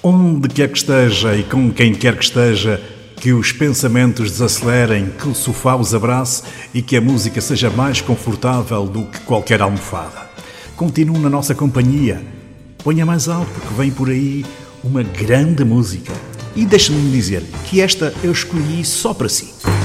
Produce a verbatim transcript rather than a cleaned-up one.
Onde quer que esteja e com quem quer que esteja, que os pensamentos desacelerem, que o sofá os abrace e que a música seja mais confortável do que qualquer almofada. Continue na nossa companhia. Ponha mais alto, que vem por aí uma grande música. E deixe-me dizer que esta eu escolhi só para si.